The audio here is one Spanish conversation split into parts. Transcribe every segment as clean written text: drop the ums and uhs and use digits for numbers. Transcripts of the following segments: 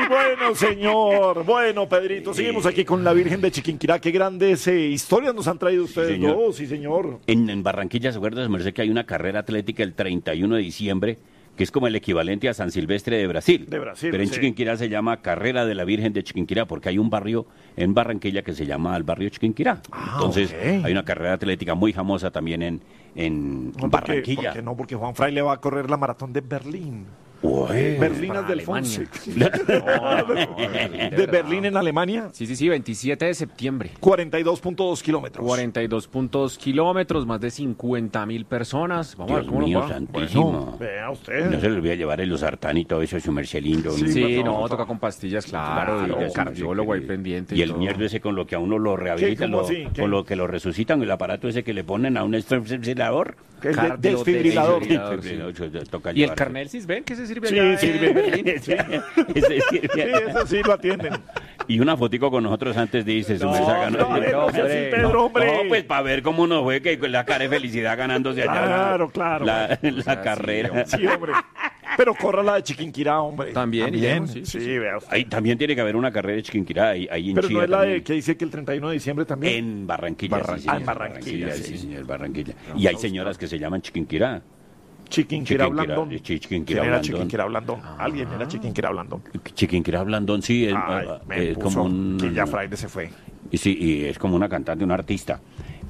Bueno, señor. Bueno, Pedrito, seguimos aquí con la Virgen de Chiquinquirá. Qué grandes historias nos han traído ustedes señor. dos, sí, señor. En Barranquilla, ¿se acuerda, su merced, que hay una carrera atlética el 31 de diciembre, que es como el equivalente a San Silvestre de Brasil? De Brasil, Pero en sí. Chiquinquirá se llama Carrera de la Virgen de Chiquinquirá, porque hay un barrio en Barranquilla que se llama el barrio Chiquinquirá. Entonces, ok. hay una carrera atlética muy famosa también en No, Barranquilla. porque no, porque Juan Fraile va a correr la maratón de Berlín. Ué. Berlinas del Alemania. Fonse. De Berlín en Alemania, Sí, 27 de septiembre. 42.2 kilómetros. 42.2 kilómetros, más de 50.000 personas. Vamos a ver Dios cómo mío nos va. santísimo. Vea usted. No se les voy a llevar el losartán y todo eso, su merced lindo. Sí, Sí, no, toca con pastillas, claro, Claro, y el sí, cardiólogo sí, ahí pendiente. Y el todo. mierdo ese con lo que a uno lo rehabilitan, ¿Cómo así? ¿Qué? con lo que lo resucitan, el aparato ese que le ponen a un desfibrilador. El Cardio- desfibrilador. desfibrilador. Toca ¿Y el llevarse. carnet cisben que se sirve Sí, allá sirve. en Berlín? Sí, ese Sí, sirve. eso sí lo atienden. Y una fotico con nosotros antes dice su No, mensaje, ganó. no sea así, Pedro, hombre. No, pues para ver cómo nos fue, que con la cara de felicidad ganándose allá Claro. la carrera. Sí, hombre. Pero corra la de Chiquinquirá, hombre. También, iremos, Sí, sí, vea usted. Ahí también tiene que haber una carrera de Chiquinquirá, ahí en Pero Chía no es la también. de que dice que el 31 de diciembre también. En Barranquilla, sí, señor. En Barranquilla, sí, sí. señor, Barranquilla. Y hay señoras que se llaman Chiquinquirá. Chiquinquirá Chiquinquirá, Blandón. sí, Chiquinquirá ¿Quién era Blandón. Chiquinquirá Blandón? Alguien era Chiquinquirá Blandón. Chiquinquirá Blandón, sí, Ay, me es puso como un... que ya Fraile se fue. Y sí, y es como una cantante, una artista.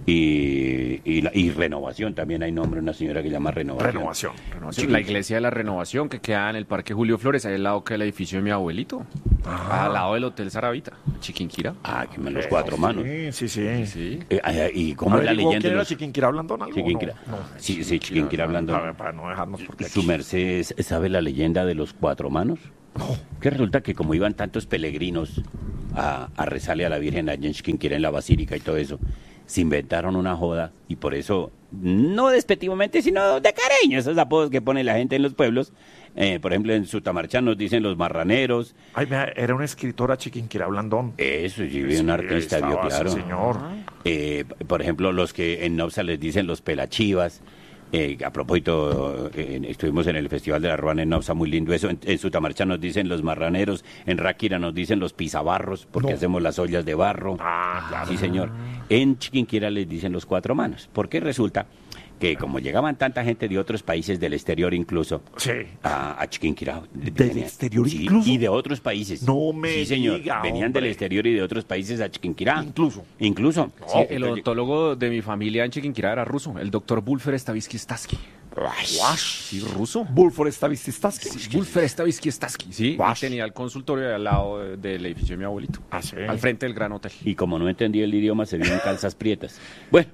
Y Renovación, también hay nombre, una señora que llama Renovación. Renovación. La iglesia de la Renovación que queda en el Parque Julio Flores, ahí al lado que el edificio de mi abuelito. Al lado del Hotel Saravita, Chiquinquirá. Ah, que me los cuatro manos. Sí. Sí. ¿Y cómo es la ¿Averiguó leyenda? quién de era los- Chiquinquirá Blandón? ¿Algo? Chiquinquirá. No. Sí, Chiquinquirá A Blandón. ver, para no dejarnos porque ¿Su aquí- merced sabe la leyenda de los cuatro manos? Que resulta que como iban tantos peregrinos a rezarle a la Virgen allá en Chiquinquirá, en la Basílica y todo eso, se inventaron una joda y por eso, no despectivamente, sino de cariño, esos apodos que pone la gente en los pueblos. Por ejemplo, en Sutamarchán nos dicen los marraneros. Ay, mira, era una escritora Chiquinquirá Blandón. Eso, sí, Sí, un ahí artista, estaba, vio, claro. sí, señor. Por ejemplo, los que en Nopsa les dicen los pelachivas. A propósito, estuvimos en el Festival de la Ruana en Nopsa, muy lindo eso. En Sutamarcha nos dicen los marraneros, en Ráquira nos dicen los pisabarros, porque No. hacemos las ollas de barro. Ah, claro. Sí, señor. En Chiquinquirá les dicen los cuatro manos, porque resulta que como llegaban tanta gente de otros países, del exterior incluso, Sí. a Chiquinquirá. ¿Del exterior incluso? Y de otros países. No me Sí, señor. diga, Venían hombre. del exterior y de otros países a Chiquinquirá. Incluso. Incluso. Sí, el odontólogo de mi familia en Chiquinquirá era ruso, el doctor Bulfer Stavisky Staski. Sí, ruso. Bulfor Stavisky. Bulfer Stavisky Staski, sí. Guash. Y tenía el consultorio al lado del edificio de mi abuelito. Ah, sí. Al frente del Gran Hotel. Y como no entendía el idioma, se vio en calzas prietas. Bueno,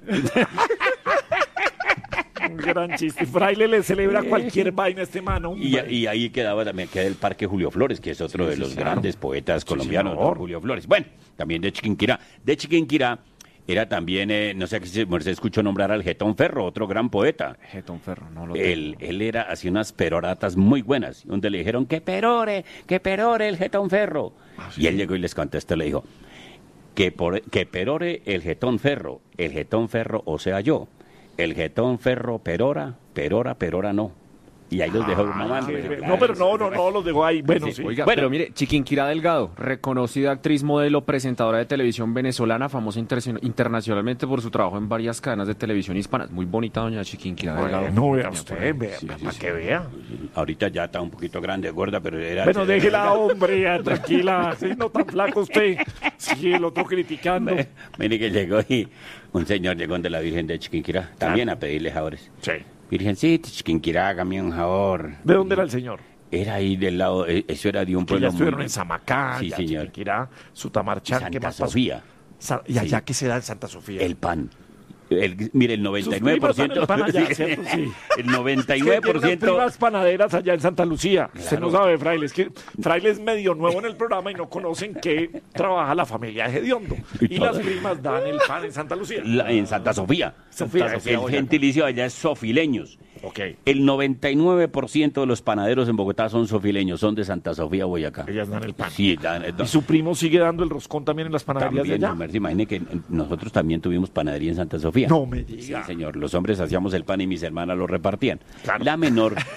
Un gran chiste. Y Fraile le celebra cualquier vaina a este mano. y ahí quedaba también queda el Parque Julio Flores, que es otro de los claro. grandes poetas colombianos, señor. don Julio Flores. Bueno, también de Chiquinquirá. De Chiquinquirá era también, no sé si se escuchó nombrar al Getón Ferro, otro gran poeta. Getón Ferro, no lo Él era, hacía unas peroratas muy buenas, donde le dijeron que perore el Getón Ferro. Y él llegó y les contestó, le dijo, que perore el Getón Ferro, o sea yo. El Getón Ferro perora no. Y ahí los dejó mamando. No, pero no, los dejó ahí. Bueno, sí. Oiga, Bueno. pero mire, Chiquinquirá Delgado, reconocida actriz, modelo, presentadora de televisión venezolana, famosa internacionalmente por su trabajo en varias cadenas de televisión hispanas. Muy bonita doña Chiquinquirá Delgado. No, vea Por usted, ahí. vea, Sí, para sí, que vea. Ahorita ya está un poquito grande, gorda, pero era... Bueno, déjela, hombre, ya, tranquila. Sí, no tan flaco usted. Sí, el otro criticando. Mire que llegó y un señor llegó de la Virgen de Chiquinquirá, también a pedirle favores. Sí. Virgencita, Chiquinquirá, hágame un favor. ¿De dónde era el señor? Era ahí del lado, eso era de un Que pueblo... ya estuvieron muy- en Samacá, Sí, ya señor. Chiquinquirá, Sutamarchán, ¿qué Santa más pasó? Sofía. Y allá Sí. que se da en Santa Sofía. El pan. Mire, el Sus primas dan 99%... el pan allá, sí, ¿cierto? Sí. el Tiene unas 99%... primas panaderas allá en Santa Lucía. Usted Claro. no sabe, Fraile, es que Fraile es medio nuevo en el programa y no conocen que trabaja la familia de Hediondo. Y las primas dan el pan en Santa Lucía. En Santa Sofía. Sofía, El Boyacá. gentilicio allá es sofileños. Ok. El 99% de los panaderos en Bogotá son sofileños, son de Santa Sofía, Boyacá. Ellas dan el pan. Sí, ¿Y su primo sigue dando el roscón también en las panaderías también, de allá? Merce, imagine que nosotros también tuvimos panadería en Santa Sofía. No me Sí, diga. señor. Los hombres hacíamos el pan y mis hermanas lo repartían. Claro. La menor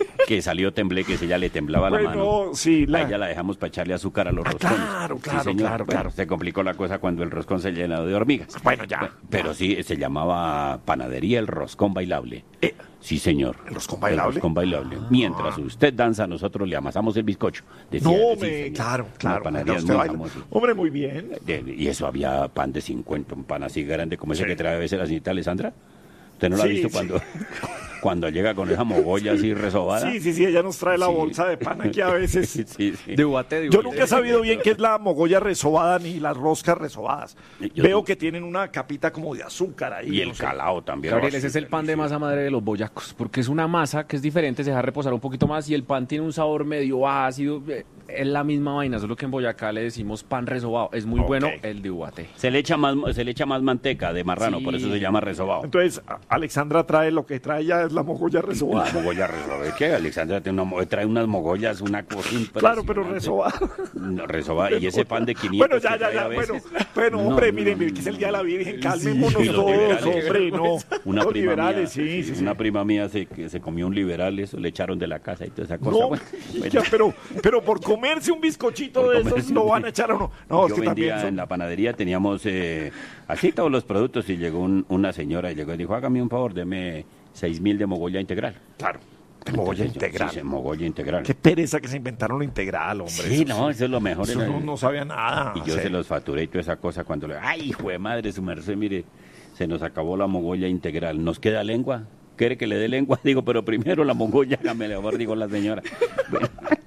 que salió tembleque, ella le temblaba la mano. Bueno, sí, A ella la dejamos para echarle azúcar a los roscones. claro, Sí, claro, señor. claro, Bueno, claro. se complicó la cosa cuando el roscón se llenó de hormigas. Bueno, ya. Pero sí, se llamaba Panadería El Roscón Bailable. Sí, señor. ¿El roscón bailable? El roscón bailable. Mientras usted danza, nosotros le amasamos el bizcocho. Decía, No, sí, me, señor. claro, Una claro. panadería Usted muy baila. famosa. Hombre, muy bien. Y eso había pan de 50, un pan así grande como ese Sí. que trae a veces la señorita Alessandra. ¿Usted no lo ha Sí, visto sí. cuando llega con esa mogolla así resobada? Sí, ella nos trae la Sí. bolsa de pan aquí a veces. Sí, sí. De Ubaté, Yo nunca he sabido bien qué es la mogolla resobada ni las roscas resobadas. Yo Veo sí. que tienen una capita como de azúcar ahí. Y el no sé. calao también. Gabriel, Oh, ese sí, es el pan de delicioso. masa madre de los boyacos, porque es una masa que es diferente, se deja reposar un poquito más y el pan tiene un sabor medio ácido. Es la misma vaina, solo que en Boyacá le decimos pan resobado. Es muy Ok. bueno el de Ubaté. Se le echa más manteca de marrano, Sí. por eso se llama resobado. Entonces, Alexandra trae lo que trae ya es la mogolla Una resobada. mogolla resobada. ¿Es que Alexandra trae unas mogollas, una cosa impresionante? Claro, pero resobada. No, resobada. Y ese pan de 500 Bueno, ya, que trae a bueno, veces. bueno, No, hombre, no, miren, no, que es el no. Día de la Virgen, calmémonos Sí, los todos, liberales. hombre, no. Una Los prima liberales, mía, sí. una prima mía que se comió un liberal, eso le echaron de la casa y toda esa cosa. No, Bueno, ya, pero por comerse un bizcochito Por de esos comerse lo un- van a echar o no. No, es yo que también vendía son... en la panadería, teníamos así todos los productos y llegó una señora y llegó y dijo, hágame un favor, deme 6.000 de mogolla integral. Claro, de mogolla Entonces, integral. Sí, mogolla integral. Qué pereza que se inventaron lo integral, hombre. Sí, no, eso es lo mejor. Eso era- no sabía nada. Y yo sí. se los facturé y toda esa cosa cuando le... ¡Ay, hijo de madre, su merced! Mire, se nos acabó la mogolla integral. ¿Nos queda lengua? ¿Quiere que le dé lengua? Digo, pero primero la mogolla, hágame favor, digo la señora. Bueno,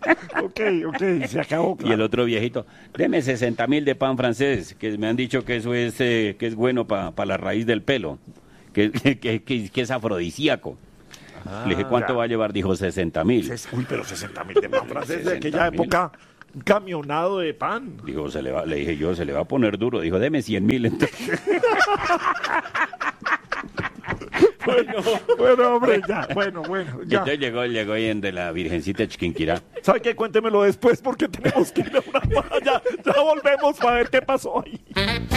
Ok, se acabó. y el otro viejito, deme 60.000 de pan francés, que me han dicho que eso es que es bueno para la raíz del pelo, que es afrodisíaco. Le dije, ¿cuánto ya. va a llevar? Dijo, 60.000. Uy, pero 60.000 de pan francés de aquella 60.000. época, un camionado de pan. Dijo, le dije yo, se le va a poner duro. Dijo, deme 100.000. Entonces, Bueno, hombre, ya, bueno, ya. entonces llegó ahí de la Virgencita de Chiquinquirá. ¿Sabe qué? Cuéntemelo después porque tenemos que ir a una... Ya volvemos para ver qué pasó ahí.